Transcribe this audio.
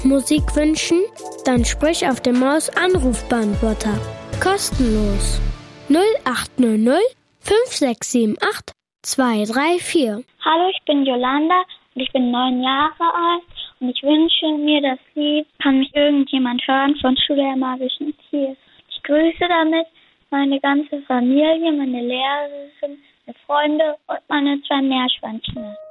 Musik wünschen? Dann sprich auf dem Maus-Anrufbeantworter. Kostenlos. 0800 5678 234. Hallo, ich bin Jolanda und ich bin 9 Jahre alt und ich wünsche mir das Lied Kann mich irgendjemand hören von Schule der magischen Tiere. Ich grüße damit meine ganze Familie, meine Lehrerin, meine Freunde und meine 2 Meerschweinchen.